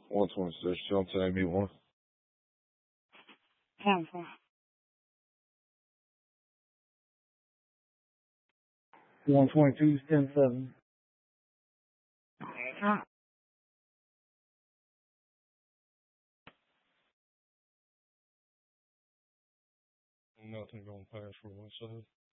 126, John Tay, me one. Cancel. 122, 10-7. Nothing going past for 1 side.